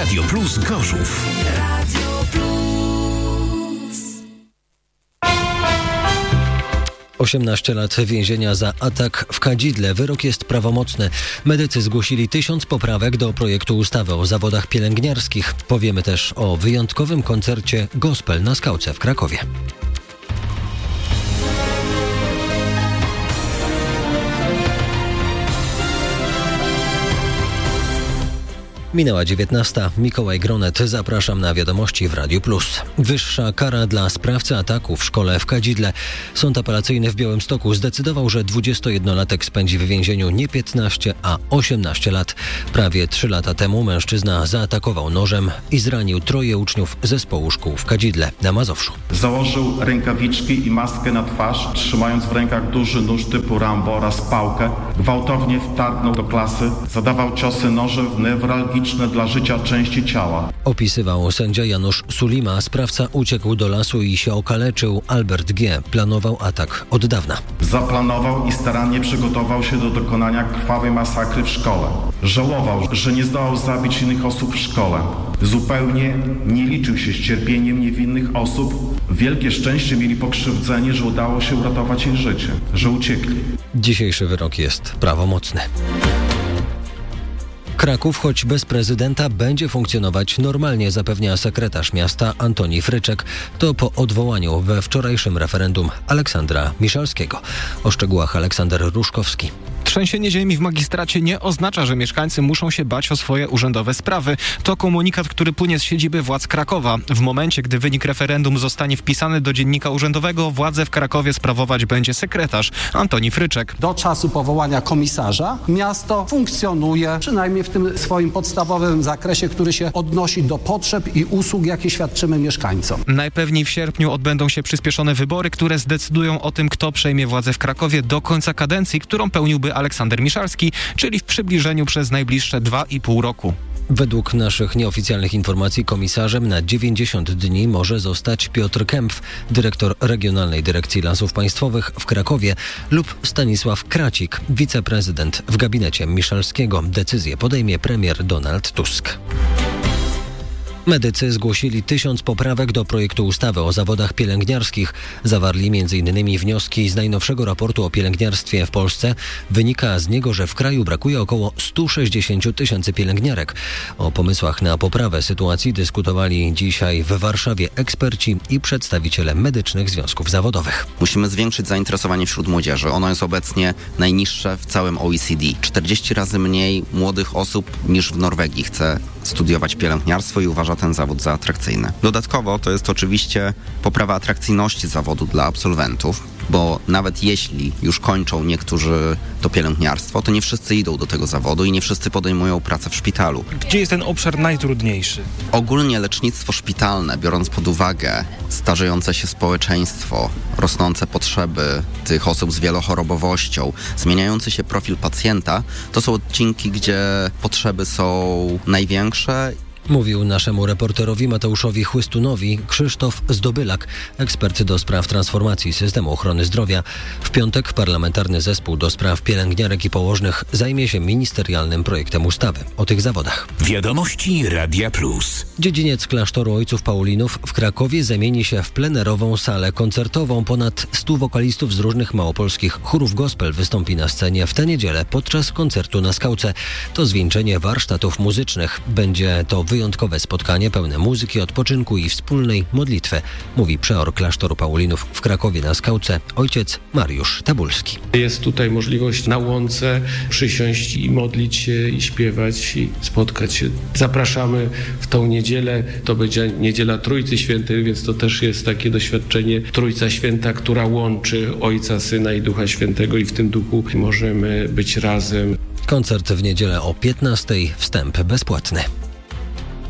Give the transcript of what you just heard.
Radio Plus Gorzów. Radio Plus. 18 lat więzienia za atak w Kadzidle. Wyrok jest prawomocny. Medycy zgłosili 1000 poprawek do projektu ustawy o zawodach pielęgniarskich. Powiemy też o wyjątkowym koncercie gospel na Skałce w Krakowie. Minęła 19. Mikołaj Gronet. Zapraszam na wiadomości w Radiu Plus. Wyższa kara dla sprawcy ataku w szkole w Kadzidle. Sąd apelacyjny w Białymstoku zdecydował, że 21-latek spędzi w więzieniu nie 15, a 18 lat. Prawie 3 lata temu mężczyzna zaatakował nożem i zranił 3 uczniów zespołu szkół w Kadzidle na Mazowszu. Założył rękawiczki i maskę na twarz, trzymając w rękach duży nóż typu Rambo oraz pałkę. Gwałtownie wtargnął do klasy, zadawał ciosy nożem w newralgiczne dla życia części ciała. Opisywał sędzia Janusz Sulima. Sprawca uciekł do lasu i się okaleczył. Albert G. planował atak od dawna. Zaplanował i starannie przygotował się do dokonania krwawej masakry w szkole. Żałował, że nie zdołał zabić innych osób w szkole. Zupełnie nie liczył się z cierpieniem niewinnych osób. Wielkie szczęście mieli pokrzywdzeni, że udało się uratować ich życie, że uciekli. Dzisiejszy wyrok jest prawomocny. Kraków, choć bez prezydenta, będzie funkcjonować normalnie, zapewnia sekretarz miasta Antoni Fryczek. To po odwołaniu we wczorajszym referendum Aleksandra Miszalskiego. O szczegółach Aleksander Ruszkowski. Trzęsienie ziemi w magistracie nie oznacza, że mieszkańcy muszą się bać o swoje urzędowe sprawy. To komunikat, który płynie z siedziby władz Krakowa. W momencie, gdy wynik referendum zostanie wpisany do dziennika urzędowego, władzę w Krakowie sprawować będzie sekretarz Antoni Fryczek. Do czasu powołania komisarza miasto funkcjonuje, przynajmniej w tym swoim podstawowym zakresie, który się odnosi do potrzeb i usług, jakie świadczymy mieszkańcom. Najpewniej w sierpniu odbędą się przyspieszone wybory, które zdecydują o tym, kto przejmie władzę w Krakowie do końca kadencji, którą pełniłby Aleksander Miszalski, czyli w przybliżeniu przez najbliższe 2,5 roku. Według naszych nieoficjalnych informacji komisarzem na 90 dni może zostać Piotr Kempf, dyrektor Regionalnej Dyrekcji Lasów Państwowych w Krakowie, lub Stanisław Kracik, wiceprezydent w gabinecie Miszalskiego. Decyzję podejmie premier Donald Tusk. Medycy zgłosili 1000 poprawek do projektu ustawy o zawodach pielęgniarskich. Zawarli m.in. wnioski z najnowszego raportu o pielęgniarstwie w Polsce. Wynika z niego, że w kraju brakuje około 160 000 pielęgniarek. O pomysłach na poprawę sytuacji dyskutowali dzisiaj w Warszawie eksperci i przedstawiciele medycznych związków zawodowych. Musimy zwiększyć zainteresowanie wśród młodzieży. Ono jest obecnie najniższe w całym OECD. 40 razy mniej młodych osób niż w Norwegii chce studiować pielęgniarstwo i uważa ten zawód za atrakcyjny. Dodatkowo to jest oczywiście poprawa atrakcyjności zawodu dla absolwentów, bo nawet jeśli już kończą niektórzy to pielęgniarstwo, to nie wszyscy idą do tego zawodu i nie wszyscy podejmują pracę w szpitalu. Gdzie jest ten obszar najtrudniejszy? Ogólnie lecznictwo szpitalne, biorąc pod uwagę starzejące się społeczeństwo, rosnące potrzeby tych osób z wielochorobowością, zmieniający się profil pacjenta, to są odcinki, gdzie potrzeby są największe. Mówił naszemu reporterowi Mateuszowi Chłystunowi Krzysztof Zdobylak, ekspert do spraw transformacji systemu ochrony zdrowia. W piątek parlamentarny zespół do spraw pielęgniarek i położnych zajmie się ministerialnym projektem ustawy o tych zawodach. Wiadomości Radia Plus. Dziedziniec klasztoru Ojców Paulinów w Krakowie zamieni się w plenerową salę koncertową. Ponad 100 wokalistów z różnych małopolskich chórów gospel wystąpi na scenie w tę niedzielę podczas koncertu na Skałce. To zwieńczenie warsztatów muzycznych. Będzie to wyjątkowe spotkanie pełne muzyki, odpoczynku i wspólnej modlitwy, mówi przeor klasztoru Paulinów w Krakowie na Skałce, ojciec Mariusz Tabulski. Jest tutaj możliwość na łące przysiąść i modlić się i śpiewać i spotkać się. Zapraszamy w tą niedzielę. To będzie niedziela Trójcy Świętej, więc to też jest takie doświadczenie Trójca Święta, która łączy Ojca, Syna i Ducha Świętego i w tym duchu możemy być razem. Koncert w niedzielę o 15:00, wstęp bezpłatny.